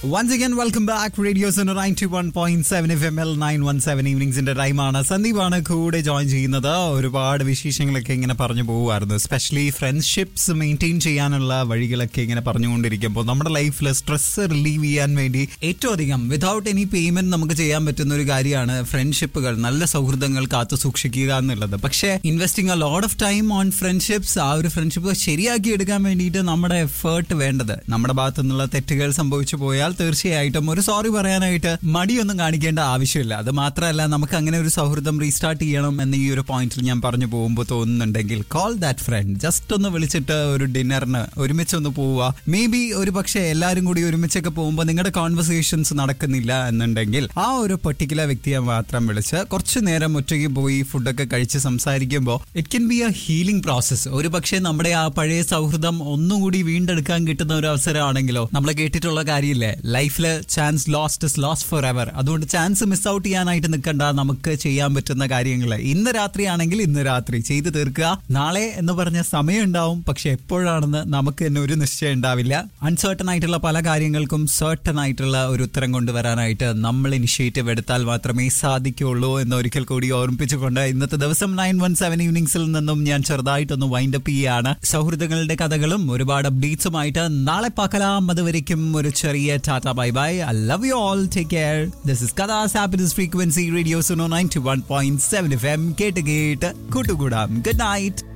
Once again, welcome back. Radio Sonora 91.7 FM 917 ഈവനിങ്സിന്റെ ടൈമാണ്. സന്ദീപാണ് കൂടെ join ചെയ്യുന്നത്. ഒരുപാട് വിശേഷങ്ങളൊക്കെ ഇങ്ങനെ പറഞ്ഞു പോകുമായിരുന്നു. സ്പെഷ്യലി ഫ്രണ്ട്ഷിപ്സ് മെയിൻറ്റെയിൻ ചെയ്യാനുള്ള വഴികളൊക്കെ ഇങ്ങനെ പറഞ്ഞുകൊണ്ടിരിക്കുമ്പോൾ നമ്മുടെ ലൈഫിൽ സ്ട്രെസ് റിലീവ് ചെയ്യാൻ വേണ്ടി ഏറ്റവും അധികം വിതൗട്ട് എനി പേയ്മെന്റ് നമുക്ക് ചെയ്യാൻ പറ്റുന്ന ഒരു കാര്യമാണ് ഫ്രണ്ട്ഷിപ്പുകൾ, നല്ല സൗഹൃദങ്ങൾ കാത്തു സൂക്ഷിക്കുക എന്നുള്ളത്. പക്ഷേ investing a lot of time on friendships, ആ ഒരു ഫ്രണ്ട്ഷിപ്പ് ശരിയാക്കി എടുക്കാൻ വേണ്ടിയിട്ട് നമ്മുടെ എഫേർട്ട് വേണ്ടത്. നമ്മുടെ ഭാഗത്തു നിന്നുള്ള തെറ്റുകൾ സംഭവിച്ചു പോയാൽ തീർച്ചയായിട്ടും ഒരു സോറി പറയാനായിട്ട് മടിയൊന്നും കാണിക്കേണ്ട ആവശ്യമില്ല. അത് മാത്രമല്ല, നമുക്ക് അങ്ങനെ ഒരു സൗഹൃദം റീസ്റ്റാർട്ട് ചെയ്യണം എന്ന് ഈ ഒരു പോയിന്റിൽ ഞാൻ പറഞ്ഞു പോകുമ്പോൾ തോന്നുന്നുണ്ടെങ്കിൽ കോൾ ദാറ്റ് ഫ്രണ്ട്. ജസ്റ്റ് ഒന്ന് വിളിച്ചിട്ട് ഒരു ഡിന്നറിന് ഒരുമിച്ചൊന്ന് പോവുക. മേ ബി ഒരു പക്ഷേ എല്ലാവരും കൂടി ഒരുമിച്ചൊക്കെ പോകുമ്പോൾ നിങ്ങളുടെ കോൺവെർസേഷൻസ് നടക്കുന്നില്ല എന്നുണ്ടെങ്കിൽ ആ ഒരു പെർട്ടിക്കുലർ വ്യക്തിയെ മാത്രം വിളിച്ച് കുറച്ചു നേരം ഒറ്റയ്ക്ക് പോയി ഫുഡൊക്കെ കഴിച്ച് സംസാരിക്കുമ്പോൾ it can be A healing process. ഒരു പക്ഷേ നമ്മുടെ ആ പഴയ സൗഹൃദം ഒന്നുകൂടി വീണ്ടെടുക്കാൻ കിട്ടുന്ന ഒരു അവസരമാണെങ്കിലോ. നമ്മൾ കേട്ടിട്ടുള്ള കാര്യമില്ലേ, ലൈഫില് chance lost is lost for ever. അതുകൊണ്ട് ചാൻസ് മിസ് ഔട്ട് ചെയ്യാനായിട്ട് നിൽക്കണ്ട. നമുക്ക് ചെയ്യാൻ പറ്റുന്ന കാര്യങ്ങൾ ഇന്ന് രാത്രിയാണെങ്കിൽ ഇന്ന് രാത്രി ചെയ്തു തീർക്കുക. നാളെ എന്ന് പറഞ്ഞ സമയം ഉണ്ടാവും, പക്ഷെ എപ്പോഴാണെന്ന് നമുക്ക് തന്നെ ഒരു നിശ്ചയം ഉണ്ടാവില്ല. അൺസർട്ടൺ ആയിട്ടുള്ള പല കാര്യങ്ങൾക്കും സർട്ടൺ ആയിട്ടുള്ള ഒരു ഉത്തരം കൊണ്ടുവരാനായിട്ട് നമ്മൾ ഇനിഷ്യേറ്റീവ് എടുത്താൽ മാത്രമേ സാധിക്കുള്ളൂ എന്ന് ഒരിക്കൽ കൂടി ഓർമ്മിപ്പിച്ചുകൊണ്ട് ഇന്നത്തെ ദിവസം 917 ഈവനിങ്സിൽ നിന്നും ഞാൻ ചെറുതായിട്ടൊന്ന് വൈൻഡ് അപ്പ് ചെയ്യുകയാണ്. സൗഹൃദങ്ങളുടെ കഥകളും ഒരുപാട് അപ്ഡേറ്റ്സുമായിട്ട് നാളെ പാക്കലാം. അതുവരയ്ക്കും ഒരു ചെറിയ Tata, bye bye. I love you all. Take care. This is Kada's Happiness Frequency Radio Suno 91.7 FM. കേട്ട് കൂട്ടുകൂടാം. Good night.